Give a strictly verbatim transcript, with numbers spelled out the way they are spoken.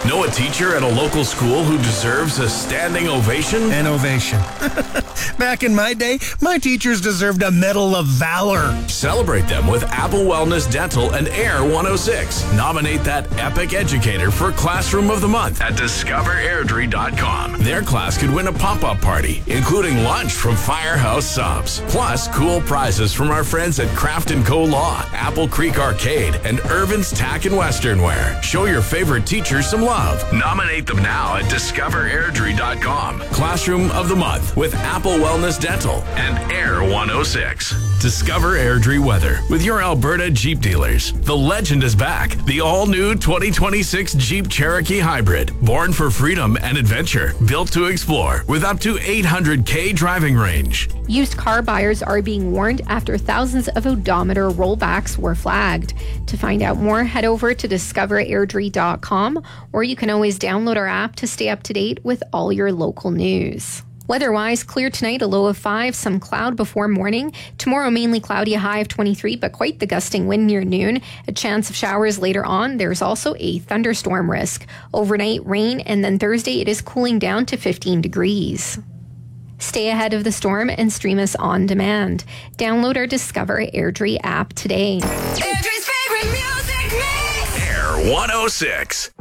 Know a teacher at a local school who deserves a standing ovation? An ovation. Back in my day, my teachers deserved a Medal of Valor. Celebrate them with Apple Wellness Dental and Air one oh six. Nominate that epic educator for Classroom of the Month at discover airdrie dot com. Their class could win a pop-up party, including lunch from Firehouse Subs. Plus, cool prizes from our friends at Craft and Co. Law, Apple Creek Arcade, and Irvin's Tack and Western Wear. Show your favorite teachers some love. Nominate them now at discover airdrie dot com. Classroom of the Month with Apple Wellness Dental and Air one oh six. Discover Airdrie weather with your Alberta Jeep dealers. The legend is back. The all-new twenty twenty-six Jeep Cherokee Hybrid. Born for freedom and adventure. Built to explore with up to eight hundred k driving range. Used car buyers are being warned after thousands of odometer rollbacks were flagged. To find out more, head over to discover airdrie dot com, or you can always download our app to stay up to date with all your local news. Weather-wise, clear tonight, a low of five, some cloud before morning. Tomorrow, mainly cloudy, a high of twenty-three, but quite the gusting wind near noon. A chance of showers later on. There's also a thunderstorm risk. Overnight, rain, and then Thursday, it is cooling down to fifteen degrees. Stay ahead of the storm and stream us on demand. Download our Discover Airdrie app today. Airdrie's favorite music mix. Air one oh six.